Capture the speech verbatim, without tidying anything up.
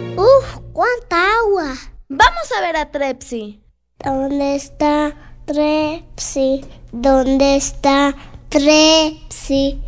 ¡Uf! ¡Cuánta agua! Vamos a ver a Trepsi. ¿Dónde está Trepsi? ¿Dónde está Trepsi?